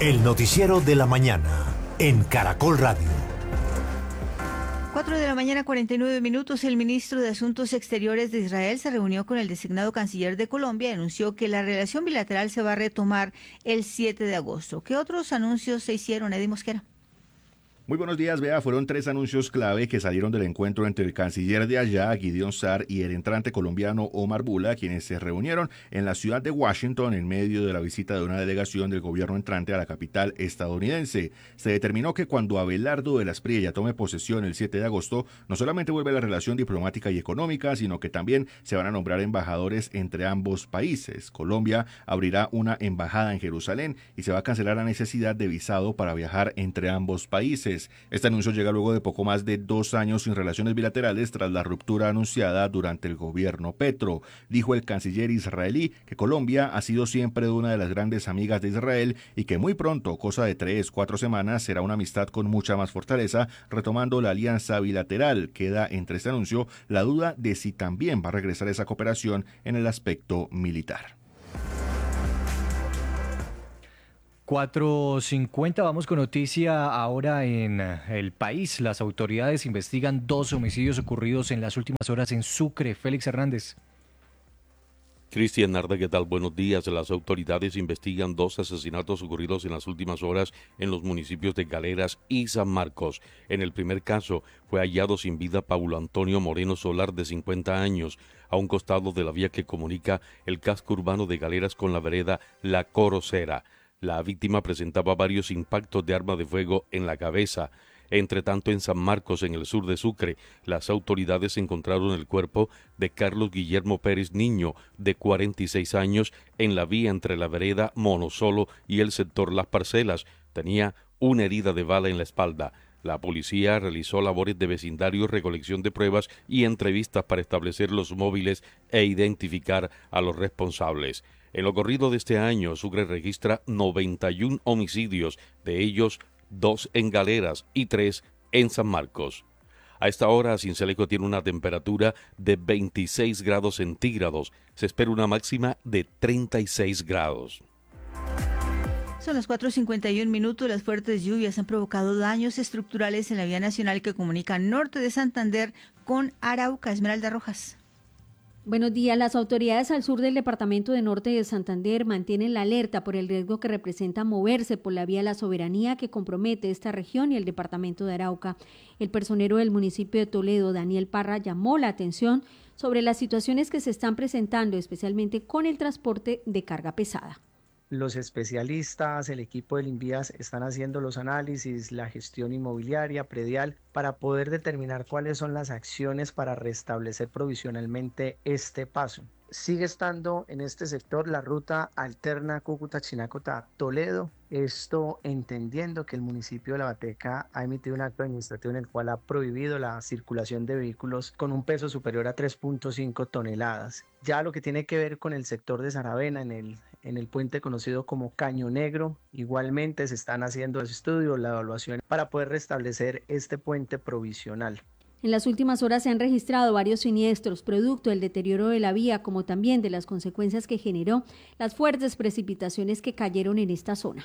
El noticiero de la mañana en Caracol Radio. 4 de la mañana, 49 minutos. El ministro de Asuntos Exteriores de Israel se reunió con el designado canciller de Colombia y anunció que la relación bilateral se va a retomar el 7 de agosto. ¿Qué otros anuncios se hicieron, Eddie Mosquera? Muy buenos días, Bea. Fueron 3 anuncios clave que salieron del encuentro entre el canciller de allá, Gideon Sar, y el entrante colombiano Omar Bula, quienes se reunieron en la ciudad de Washington en medio de la visita de una delegación del gobierno entrante a la capital estadounidense. Se determinó que cuando Abelardo de la Espriella tome posesión el 7 de agosto, no solamente vuelve la relación diplomática y económica, sino que también se van a nombrar embajadores entre ambos países. Colombia abrirá una embajada en Jerusalén y se va a cancelar la necesidad de visado para viajar entre ambos países. Este anuncio llega luego de poco más de 2 años sin relaciones bilaterales tras la ruptura anunciada durante el gobierno Petro. Dijo el canciller israelí que Colombia ha sido siempre una de las grandes amigas de Israel y que muy pronto, cosa de 3-4 semanas, será una amistad con mucha más fortaleza, retomando la alianza bilateral. Queda entre este anuncio la duda de si también va a regresar esa cooperación en el aspecto militar. 4:50, vamos con noticia ahora en el país. Las autoridades investigan 2 homicidios ocurridos en las últimas horas en Sucre. Félix Hernández. Cristian Narda, ¿qué tal? Buenos días. Las autoridades investigan 2 asesinatos ocurridos en las últimas horas en los municipios de Galeras y San Marcos. En el primer caso, fue hallado sin vida Paulo Antonio Moreno Solar, de 50 años, a un costado de la vía que comunica el casco urbano de Galeras con la vereda La Corocera. La víctima presentaba varios impactos de arma de fuego en la cabeza. Entre tanto, en San Marcos, en el sur de Sucre, las autoridades encontraron el cuerpo de Carlos Guillermo Pérez Niño, de 46 años, en la vía entre la vereda Monosolo y el sector Las Parcelas. Tenía una herida de bala en la espalda. La policía realizó labores de vecindario, recolección de pruebas y entrevistas para establecer los móviles e identificar a los responsables. En lo corrido de este año, Sucre registra 91 homicidios, de ellos 2 en Galeras y 3 en San Marcos. A esta hora, Sincelejo tiene una temperatura de 26 grados centígrados. Se espera una máxima de 36 grados. Son las 4:51 minutos. Las fuertes lluvias han provocado daños estructurales en la vía nacional que comunica norte de Santander con Arauca. Esmeralda Rojas. Buenos días. Las autoridades al sur del departamento de Norte de Santander mantienen la alerta por el riesgo que representa moverse por la vía La Soberanía que compromete esta región y el departamento de Arauca. El personero del municipio de Toledo, Daniel Parra, llamó la atención sobre las situaciones que se están presentando, especialmente con el transporte de carga pesada. Los especialistas, el equipo del INVIAS están haciendo los análisis, la gestión inmobiliaria, predial, para poder determinar cuáles son las acciones para restablecer provisionalmente este paso. Sigue estando en este sector la ruta alterna Cúcuta-Chinacota-Toledo. Esto entendiendo que el municipio de La Bateca ha emitido un acto administrativo en el cual ha prohibido la circulación de vehículos con un peso superior a 3.5 toneladas. Ya lo que tiene que ver con el sector de Saravena, en el puente conocido como Caño Negro, igualmente se están haciendo los estudios, la evaluación para poder restablecer este puente provisional. En las últimas horas se han registrado varios siniestros, producto del deterioro de la vía, como también de las consecuencias que generó las fuertes precipitaciones que cayeron en esta zona.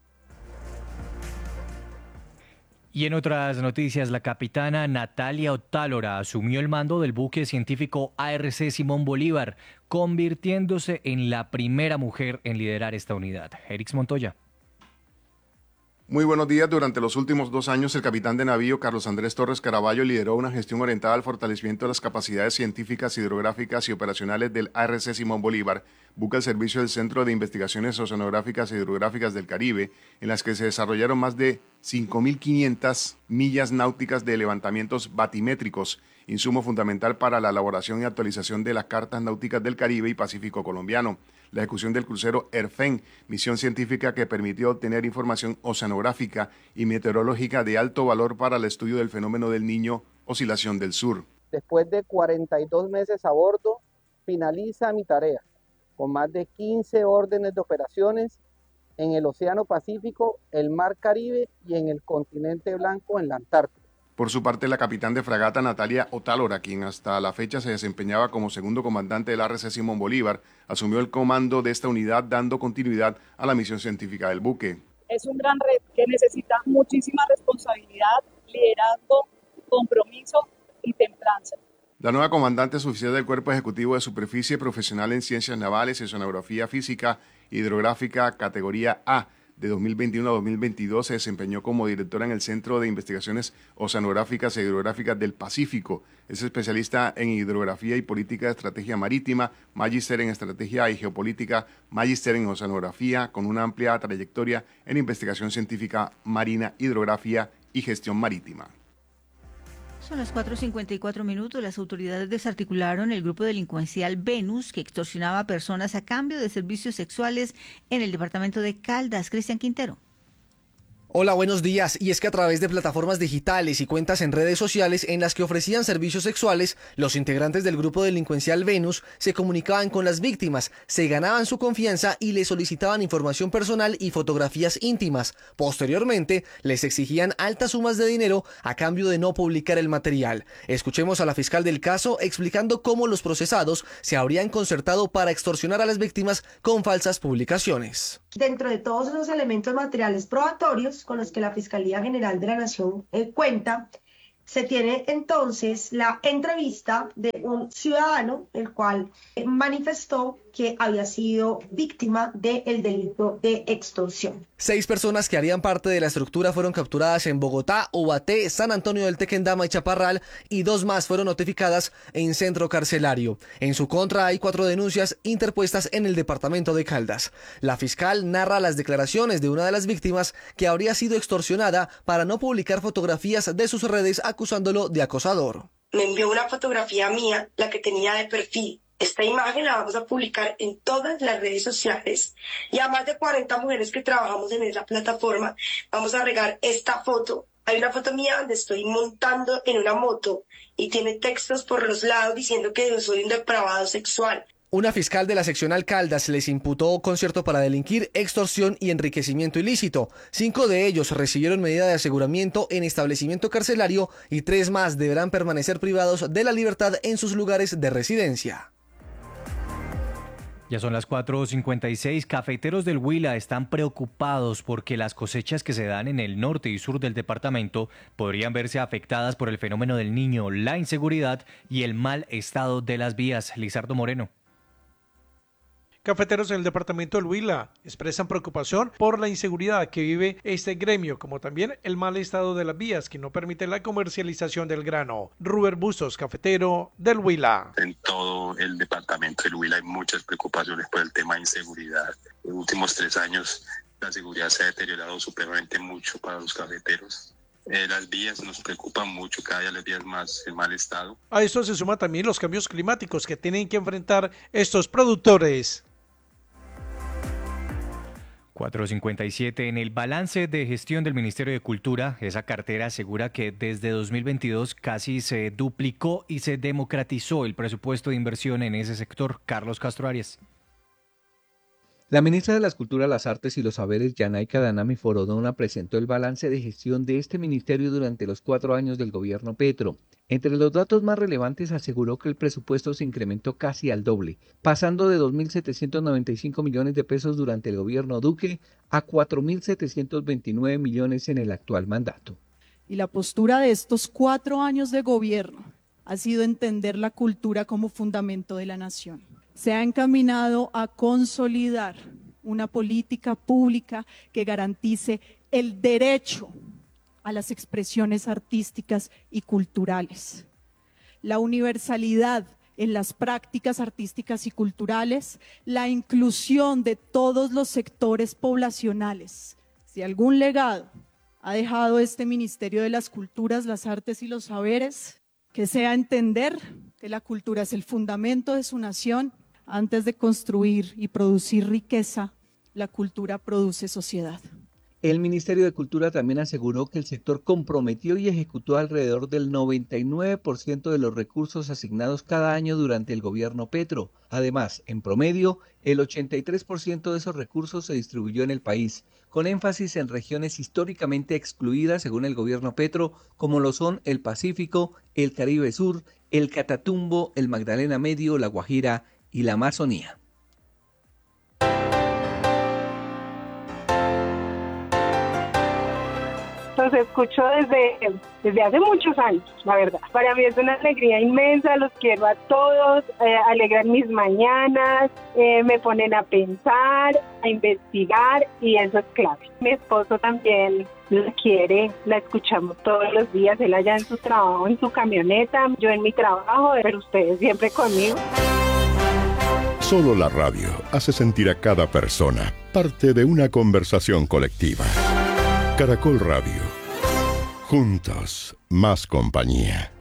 Y en otras noticias, la capitana Natalia Otálora asumió el mando del buque científico ARC Simón Bolívar, convirtiéndose en la primera mujer en liderar esta unidad. Erix Montoya. Muy buenos días. Durante los últimos 2 años, el capitán de navío Carlos Andrés Torres Caraballo lideró una gestión orientada al fortalecimiento de las capacidades científicas, hidrográficas y operacionales del ARC Simón Bolívar, buque al servicio del Centro de Investigaciones Oceanográficas e Hidrográficas del Caribe, en las que se desarrollaron más de 5.500 millas náuticas de levantamientos batimétricos, insumo fundamental para la elaboración y actualización de las cartas náuticas del Caribe y Pacífico colombiano. La ejecución del crucero ERFEN, misión científica que permitió obtener información oceanográfica y meteorológica de alto valor para el estudio del fenómeno del Niño, oscilación del sur. Después de 42 meses a bordo, finaliza mi tarea, con más de 15 órdenes de operaciones en el Océano Pacífico, el Mar Caribe y en el continente blanco en la Antártida. Por su parte, la capitán de fragata Natalia Otálora, quien hasta la fecha se desempeñaba como segundo comandante del ARC Simón Bolívar, asumió el comando de esta unidad dando continuidad a la misión científica del buque. Es un gran reto que necesita muchísima responsabilidad, liderazgo, compromiso y templanza. La nueva comandante suboficial del Cuerpo Ejecutivo de Superficie, profesional en Ciencias Navales, Oceanografía Física Hidrográfica, categoría A, de 2021 a 2022, se desempeñó como directora en el Centro de Investigaciones Oceanográficas e Hidrográficas del Pacífico. Es especialista en hidrografía y política de estrategia marítima, magíster en estrategia y geopolítica, magíster en oceanografía, con una amplia trayectoria en investigación científica marina, hidrografía y gestión marítima. Son las 4:54 minutos. Las autoridades desarticularon el grupo delincuencial Venus que extorsionaba a personas a cambio de servicios sexuales en el departamento de Caldas. Cristian Quintero. Hola, buenos días. Y es que a través de plataformas digitales y cuentas en redes sociales en las que ofrecían servicios sexuales, los integrantes del grupo delincuencial Venus se comunicaban con las víctimas, se ganaban su confianza y les solicitaban información personal y fotografías íntimas. Posteriormente, les exigían altas sumas de dinero a cambio de no publicar el material. Escuchemos a la fiscal del caso explicando cómo los procesados se habrían concertado para extorsionar a las víctimas con falsas publicaciones. Dentro de todos esos elementos materiales probatorios con los que la Fiscalía General de la Nación cuenta, se tiene entonces la entrevista de un ciudadano, el cual manifestó que había sido víctima del delito de extorsión. 6 personas que harían parte de la estructura fueron capturadas en Bogotá, Ubaté, San Antonio del Tequendama y Chaparral, y 2 más fueron notificadas en centro carcelario. En su contra hay 4 denuncias interpuestas en el departamento de Caldas. La fiscal narra las declaraciones de una de las víctimas que habría sido extorsionada para no publicar fotografías de sus redes acusándolo de acosador. Me envió una fotografía mía, la que tenía de perfil. Esta imagen la vamos a publicar en todas las redes sociales y a más de 40 mujeres que trabajamos en esa plataforma vamos a regar esta foto. Hay una foto mía donde estoy montando en una moto y tiene textos por los lados diciendo que yo soy un depravado sexual. Una fiscal de la seccional Caldas les imputó concierto para delinquir, extorsión y enriquecimiento ilícito. 5 de ellos recibieron medida de aseguramiento en establecimiento carcelario y 3 más deberán permanecer privados de la libertad en sus lugares de residencia. Ya son las 4:56. Cafeteros del Huila están preocupados porque las cosechas que se dan en el norte y sur del departamento podrían verse afectadas por el fenómeno del Niño, la inseguridad y el mal estado de las vías. Lizardo Moreno. Cafeteros en el departamento del Huila expresan preocupación por la inseguridad que vive este gremio, como también el mal estado de las vías que no permiten la comercialización del grano. Ruber Bustos, cafetero del Huila. En todo el departamento del Huila hay muchas preocupaciones por el tema de inseguridad. En los últimos 3 años la seguridad se ha deteriorado supremamente mucho para los cafeteros. Las vías nos preocupan mucho, cada día las vías más en mal estado. A esto se suman también los cambios climáticos que tienen que enfrentar estos productores. 4:57. En el balance de gestión del Ministerio de Cultura, esa cartera asegura que desde 2022 casi se duplicó y se democratizó el presupuesto de inversión en ese sector. Carlos Castro Arias. La ministra de las Culturas, las Artes y los Saberes, Yanayka Danami Forodona, presentó el balance de gestión de este ministerio durante los 4 años del gobierno Petro. Entre los datos más relevantes aseguró que el presupuesto se incrementó casi al doble, pasando de 2.795 millones de pesos durante el gobierno Duque a 4.729 millones en el actual mandato. Y la postura de estos 4 años de gobierno ha sido entender la cultura como fundamento de la nación. Se ha encaminado a consolidar una política pública que garantice el derecho a las expresiones artísticas y culturales, la universalidad en las prácticas artísticas y culturales, la inclusión de todos los sectores poblacionales. Si algún legado ha dejado este Ministerio de las Culturas, las Artes y los Saberes, que sea entender que la cultura es el fundamento de su nación. Antes de construir y producir riqueza, la cultura produce sociedad. El Ministerio de Cultura también aseguró que el sector comprometió y ejecutó alrededor del 99% de los recursos asignados cada año durante el gobierno Petro. Además, en promedio, el 83% de esos recursos se distribuyó en el país, con énfasis en regiones históricamente excluidas según el gobierno Petro, como lo son el Pacífico, el Caribe Sur, el Catatumbo, el Magdalena Medio, la Guajira y la Amazonía. los escucho desde hace muchos años, la verdad. Para mí es una alegría inmensa, los quiero a todos, alegran mis mañanas, me ponen a pensar, a investigar y eso es clave. Mi esposo también la quiere, la escuchamos todos los días, él allá en su trabajo, en su camioneta, yo en mi trabajo, pero ustedes siempre conmigo. Solo la radio hace sentir a cada persona parte de una conversación colectiva. Caracol Radio. Juntos, más compañía.